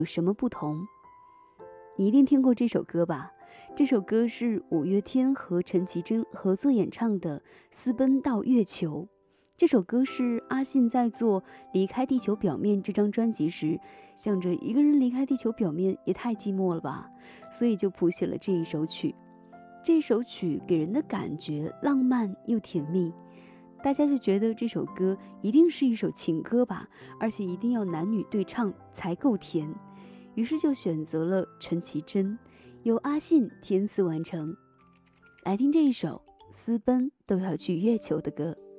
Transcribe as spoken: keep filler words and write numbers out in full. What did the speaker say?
有什么不同？你一定听过这首歌吧？这首歌是五月天和陈绮贞合作演唱的《私奔到月球》。这首歌是阿信在做《离开地球表面》这张专辑时，想着一个人离开地球表面也太寂寞了吧，所以就谱写了这一首曲。这首曲给人的感觉浪漫又甜蜜，大家就觉得这首歌一定是一首情歌吧，而且一定要男女对唱才够甜，于是就选择了陈绮贞，由阿信填词完成。来听这一首《私奔都要去月球》的歌。